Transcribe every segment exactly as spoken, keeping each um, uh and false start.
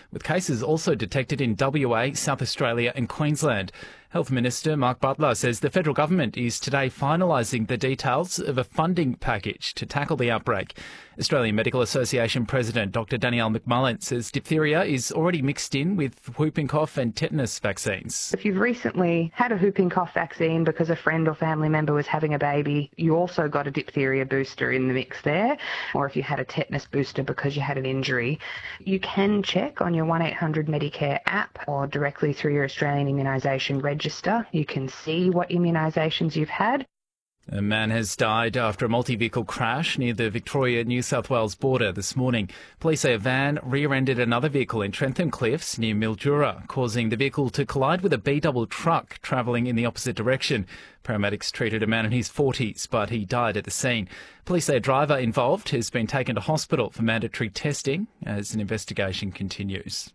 with cases also detected in W A, South Australia and Queensland. Health Minister Mark Butler says the federal government is today finalising the details of a funding package to tackle the outbreak. Australian Medical Association President Doctor Danielle McMullen says diphtheria is already mixed in with whooping cough and tetanus vaccines. If you've recently had a whooping cough vaccine because a friend or family member was having a baby, you also got a diphtheria booster in the mix there. Or if you had a tetanus booster because you had an injury, you can check on your one eight hundred Medicare app or directly through your Australian immunisation register. You can see what immunisations you've had. A man has died after a multi-vehicle crash near the Victoria-New South Wales border this morning. Police say a van rear-ended another vehicle in Trentham Cliffs near Mildura, causing the vehicle to collide with a B-double truck travelling in the opposite direction. Paramedics treated a man in his forties, but he died at the scene. Police say a driver involved has been taken to hospital for mandatory testing as an investigation continues.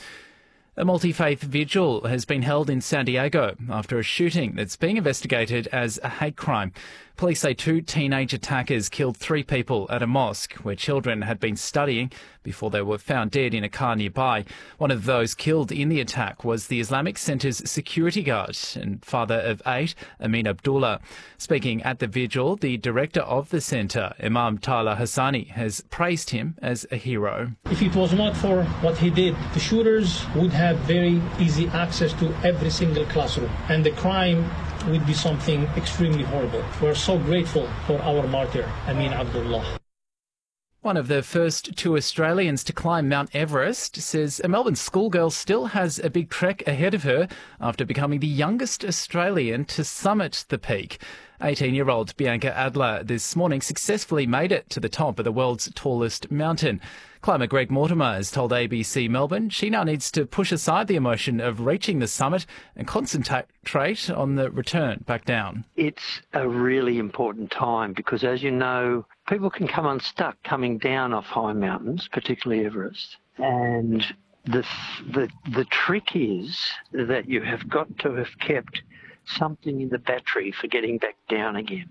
A multi-faith vigil has been held in San Diego after a shooting that's being investigated as a hate crime. Police say two teenage attackers killed three people at a mosque where children had been studying before they were found dead in a car nearby. One of those killed in the attack was the Islamic Centre's security guard and father of eight, Amin Abdullah. Speaking at the vigil, the director of the centre, Imam Tyler Hassani, has praised him as a hero. If it was not for what he did, the shooters would have very easy access to every single classroom, and the crime would be something extremely horrible. We're so grateful for our martyr, Amin Abdullah. One of the first two Australians to climb Mount Everest says a Melbourne schoolgirl still has a big trek ahead of her after becoming the youngest Australian to summit the peak. eighteen-year-old Bianca Adler this morning successfully made it to the top of the world's tallest mountain. Climber Greg Mortimer has told A B C Melbourne she now needs to push aside the emotion of reaching the summit and concentrate on the return back down. It's a really important time because, as you know, people can come unstuck coming down off high mountains, particularly Everest. And the, the, the trick is that you have got to have kept something in the battery for getting back down again.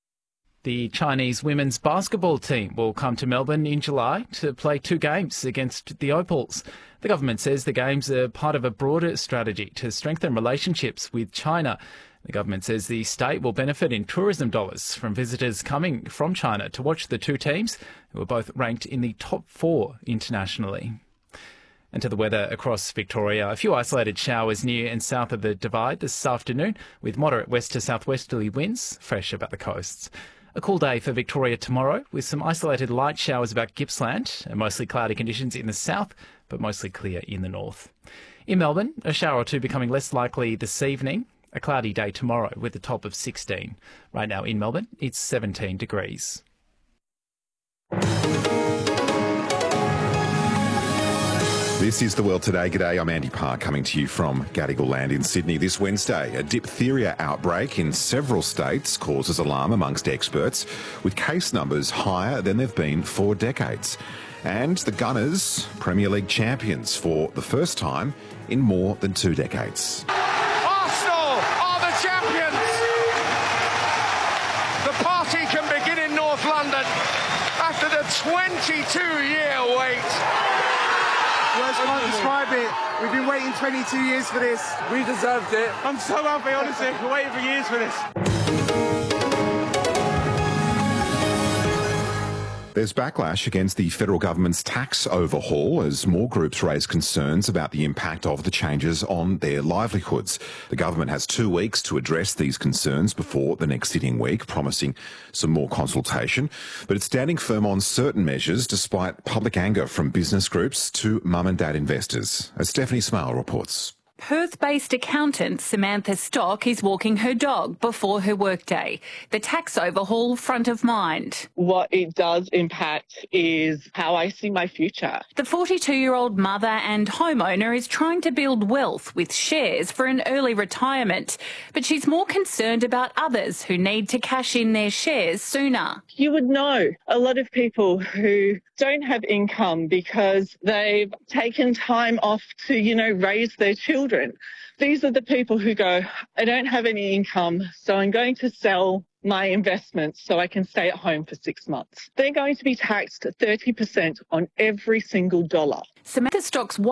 The Chinese women's basketball team will come to Melbourne in July to play two games against the Opals. The government says the games are part of a broader strategy to strengthen relationships with China. The government says the state will benefit in tourism dollars from visitors coming from China to watch the two teams, who are both ranked in the top four internationally. And to the weather across Victoria, a few isolated showers near and south of the Divide this afternoon, with moderate west to southwesterly winds, fresh about the coasts. A cool day for Victoria tomorrow, with some isolated light showers about Gippsland and mostly cloudy conditions in the south, but mostly clear in the north. In Melbourne, a shower or two becoming less likely this evening. A cloudy day tomorrow with a top of sixteen. Right now in Melbourne, it's seventeen degrees. This is The World Today. G'day, I'm Andy Park coming to you from Gadigal Land in Sydney. This Wednesday, a diphtheria outbreak in several states causes alarm amongst experts, with case numbers higher than they've been for decades. And the Gunners, Premier League champions for the first time in more than two decades. Arsenal are the champions! The party can begin in North London after the twenty-two-year wait. Words can't describe it. We've been waiting twenty-two years for this. We deserved it. I'm so happy, honestly. We're waiting for years for this. There's backlash against the federal government's tax overhaul as more groups raise concerns about the impact of the changes on their livelihoods. The government has two weeks to address these concerns before the next sitting week, promising some more consultation. But it's standing firm on certain measures despite public anger from business groups to mum and dad investors, as Stephanie Smale reports. Perth-based accountant Samantha Stock is walking her dog before her workday. The tax overhaul front of mind. What it does impact is how I see my future. The forty-two-year-old mother and homeowner is trying to build wealth with shares for an early retirement, but she's more concerned about others who need to cash in their shares sooner. You would know a lot of people who don't have income because they've taken time off to, you know, raise their children. These are the people who go, I don't have any income, so I'm going to sell my investments so I can stay at home for six months. They're going to be taxed thirty percent on every single dollar. Samantha Stock's